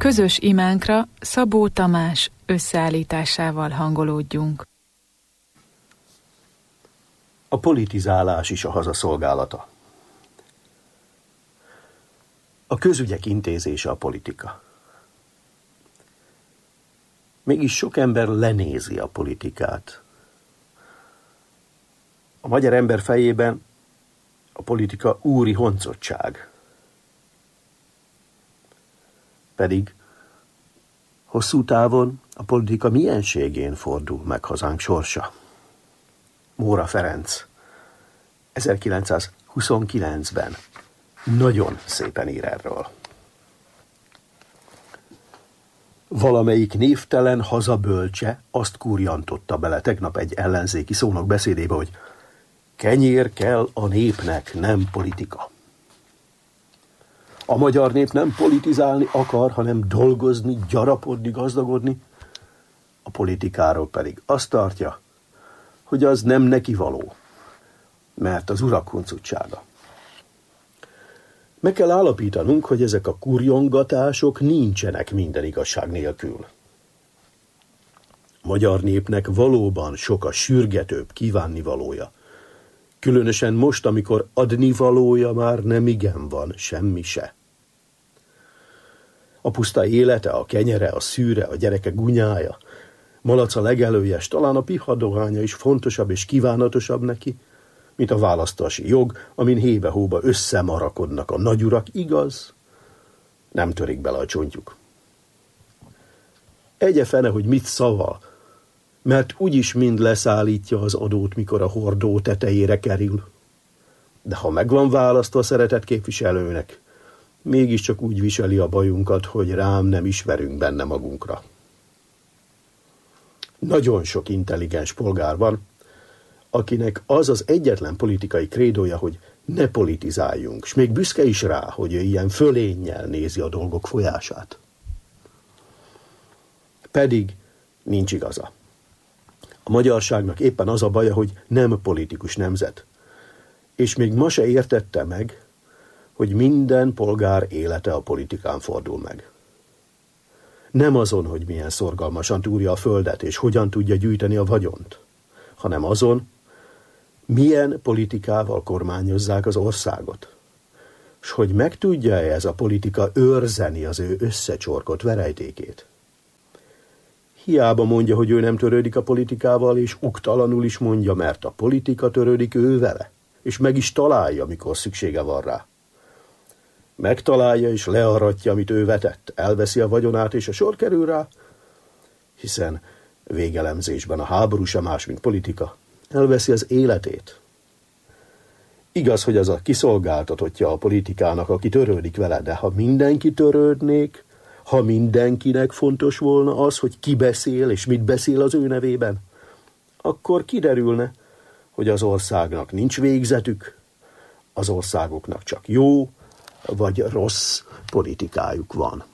Közös imánkra Szabó Tamás összeállításával hangolódjunk. A politizálás is a hazaszolgálata. A közügyek intézése a politika. Mégis sok ember lenézi a politikát. A magyar ember fejében a politika úri honcottság. Pedig hosszú távon a politika mienségén fordul meg hazánk sorsa. Móra Ferenc 1929-ben nagyon szépen ír erről. Valamelyik névtelen hazabölcse azt kurjantotta bele tegnap egy ellenzéki szónok beszédébe, hogy kenyér kell a népnek, nem politika. A magyar nép nem politizálni akar, hanem dolgozni, gyarapodni, gazdagodni. A politikáról pedig azt tartja, hogy az nem neki való, mert az urak huncutsága. Meg kell állapítanunk, hogy ezek a kurjongatások nincsenek minden igazság nélkül. A magyar népnek valóban sok a sürgetőbb kívánnivalója. Különösen most, amikor adnivalója már nem igen van, semmi se. A puszta élete, a kenyere, a szűre, a gyereke gunyája, malaca legelője, s talán a pihadohánya is fontosabb és kívánatosabb neki, mint a választási jog, amin hébe-hóba összemarakodnak a nagyurak, igaz? Nem törik bele a csontjuk. Egye fene, hogy mit szaval, mert úgyis mind leszállítja az adót, mikor a hordó tetejére kerül. De ha megvan választva a szeretett képviselőnek, mégiscsak úgy viseli a bajunkat, hogy rám nem ismerünk benne magunkra. Nagyon sok intelligens polgár van, akinek az az egyetlen politikai krédója, hogy ne politizáljunk, s még büszke is rá, hogy ő ilyen fölénnyel nézi a dolgok folyását. Pedig nincs igaza. A magyarságnak éppen az a baja, hogy nem politikus nemzet. És még ma se értette meg, hogy minden polgár élete a politikán fordul meg. Nem azon, hogy milyen szorgalmasan túrja a földet, és hogyan tudja gyűjteni a vagyont, hanem azon, milyen politikával kormányozzák az országot, s hogy meg tudja-e ez a politika őrzeni az ő összecsorkott verejtékét. Hiába mondja, hogy ő nem törődik a politikával, és uktalanul is mondja, mert a politika törődik ő vele, és meg is találja, mikor szüksége van rá. Megtalálja és learatja, amit ő vetett, elveszi a vagyonát, és a sor kerül rá, hiszen végelemzésben a háború sem más, mint politika, elveszi az életét. Igaz, hogy az a kiszolgáltatottja a politikának, aki törődik vele, de ha mindenki törődnék, ha mindenkinek fontos volna az, hogy ki beszél és mit beszél az ő nevében, akkor kiderülne, hogy az országnak nincs végzetük, az országoknak csak jó vagy rossz politikájuk van.